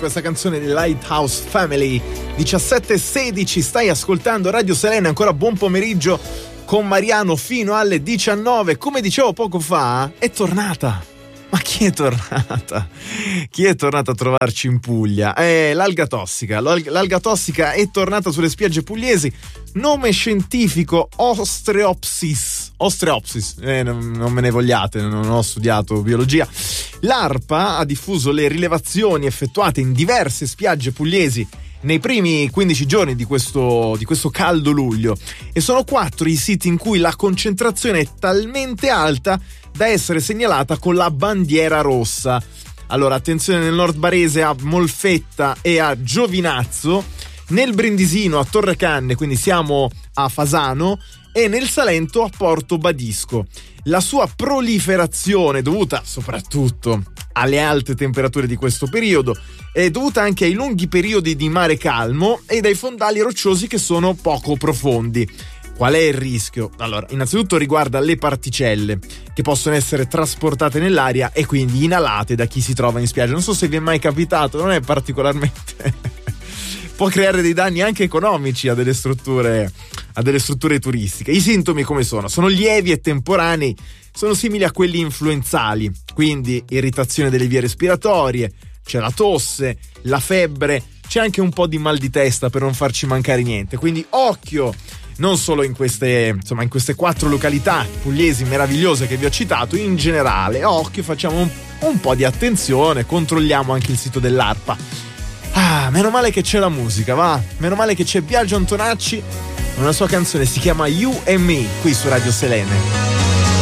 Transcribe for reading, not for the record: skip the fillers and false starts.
questa canzone di Lighthouse Family. 17:16, stai ascoltando Radio Selene, ancora buon pomeriggio con Mariano fino alle 19. Come dicevo poco fa, è tornata. Ma chi è tornata? Chi è tornata a trovarci in Puglia? L'alga tossica. L'alga tossica è tornata sulle spiagge pugliesi. Nome scientifico Ostreopsis. Non me ne vogliate, non ho studiato biologia. L'ARPA ha diffuso le rilevazioni effettuate in diverse spiagge pugliesi nei primi 15 giorni di questo caldo luglio, e sono 4 i siti in cui la concentrazione è talmente alta da essere segnalata con la bandiera rossa. Allora, attenzione, nel nord barese a Molfetta e a Giovinazzo, nel Brindisino a Torrecanne, quindi siamo a Fasano, e nel Salento a Porto Badisco. La sua proliferazione, dovuta soprattutto alle alte temperature di questo periodo, è dovuta anche ai lunghi periodi di mare calmo e dai fondali rocciosi che sono poco profondi. Qual è il rischio? Allora, innanzitutto riguarda le particelle che possono essere trasportate nell'aria e quindi inalate da chi si trova in spiaggia. Non so se vi è mai capitato, non è particolarmente può creare dei danni anche economici a delle strutture turistiche. I sintomi come sono? Sono lievi e temporanei, sono simili a quelli influenzali, quindi irritazione delle vie respiratorie, c'è la tosse, la febbre, c'è anche un po' di mal di testa, per non farci mancare niente. Quindi occhio, non solo in queste 4 località pugliesi meravigliose che vi ho citato, in generale occhio, facciamo un po' di attenzione, controlliamo anche il sito dell'ARPA. Meno male che c'è la musica, va? Meno male che c'è Biagio Antonacci, una sua canzone si chiama You and Me, qui su Radio Selene.